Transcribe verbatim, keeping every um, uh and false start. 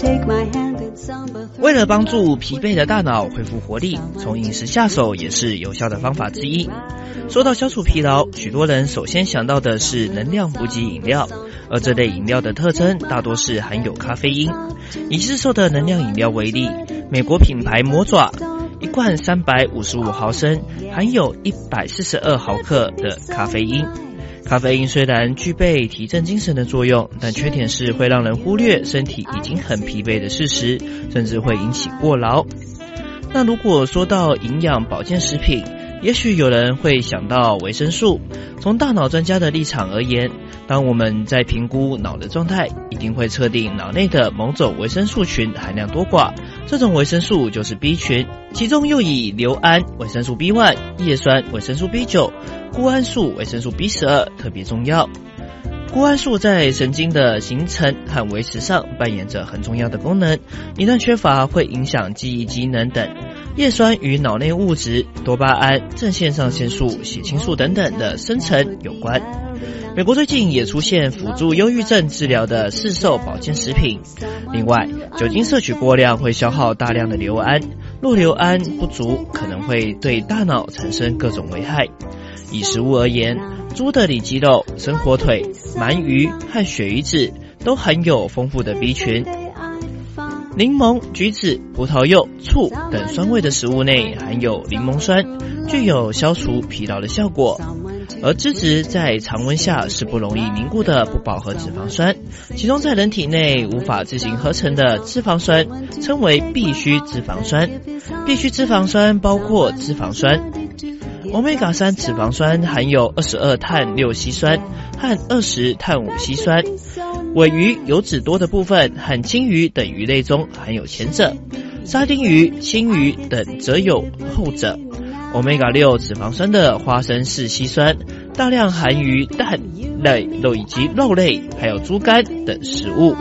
为了帮助疲惫的大脑恢复活力，从饮食下手也是有效的方法之一。说到消除疲劳，许多人首先想到的是能量补给饮料，而这类饮料的特征大多是含有咖啡因。以市售的能量饮料为例，美国品牌魔爪一罐三百五十五毫升，含有一百四十二毫克的咖啡因。咖啡因虽然具备提振精神的作用，但缺点是会让人忽略身体已经很疲惫的事实，甚至会引起过劳。那如果说到营养保健食品，也许有人会想到维生素。从大脑专家的立场而言，当我们在评估脑的状态，一定会测定脑内的某种维生素群含量多寡，这种维生素就是 B 群，其中又以硫胺、维生素 B 一、叶酸、维生素 B 九、钴胺素、维生素 B 十二特别重要。钴胺素在神经的形成和维持上扮演着很重要的功能，一旦缺乏会影响记忆机能等。叶酸与脑内物质、多巴胺、正腺上腺素、血清素等等的生成有关。美国最近也出现辅助忧郁症治疗的市售保健食品。另外，酒精摄取过量会消耗大量的硫胺，若硫胺不足，可能会对大脑产生各种危害。以食物而言，猪的里脊肉、生火腿、鳗鱼和鳕鱼子都含有丰富的 B 群。柠檬、橘子、葡萄柚、醋等酸味的食物内含有柠檬酸，具有消除疲劳的效果。而脂质在常温下是不容易凝固的不饱和脂肪酸，其中在人体内无法自行合成的脂肪酸称为必需脂肪酸。必需脂肪酸包括脂肪酸、欧米伽三脂肪酸含有二十二碳六烯酸和二十碳五烯酸，尾鱼油脂多的部分和青鱼等鱼类中含有前者，沙丁鱼、青鱼等则有后者。欧米伽六脂肪酸的花生氏烯酸大量含于蛋类、肉以及肉类，还有猪肝等食物。